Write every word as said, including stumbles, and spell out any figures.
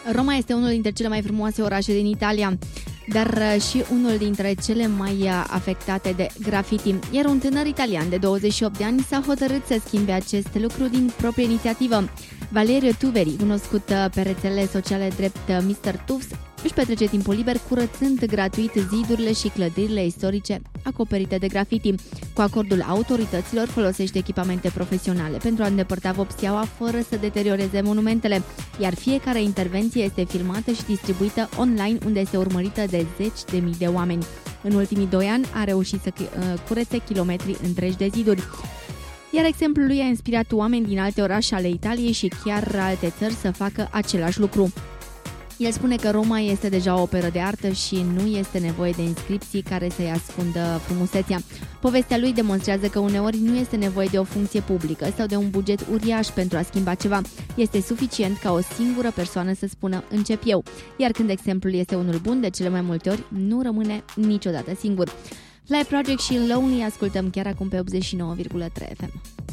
Roma este unul dintre cele mai frumoase orașe din Italia, dar și unul dintre cele mai afectate de graffiti. Iar un tânăr italian de douăzeci și opt de ani s-a hotărât să schimbe acest lucru din proprie inițiativă. Valerio Tuveri, cunoscut pe rețelele sociale drept mister Tufs, își petrece timpul liber curățând gratuit zidurile și clădirile istorice acoperite de graffiti. Cu acordul autorităților folosește echipamente profesionale pentru a îndepărta vopseaua fără să deterioreze monumentele, iar fiecare intervenție este filmată și distribuită online, unde este urmărită de zeci de mii de oameni. În ultimii doi ani a reușit să curețe kilometri întregi de ziduri. Iar exemplul lui a inspirat oameni din alte orașe ale Italiei și chiar alte țări să facă același lucru. El spune că Roma este deja o operă de artă și nu este nevoie de inscripții care să-i ascundă frumusețea. Povestea lui demonstrează că uneori nu este nevoie de o funcție publică sau de un buget uriaș pentru a schimba ceva. Este suficient ca o singură persoană să spună încep eu. Iar când exemplul este unul bun, de cele mai multe ori nu rămâne niciodată singur. Fly Project și Lonely ascultăm chiar acum pe optzeci și nouă virgulă trei F M.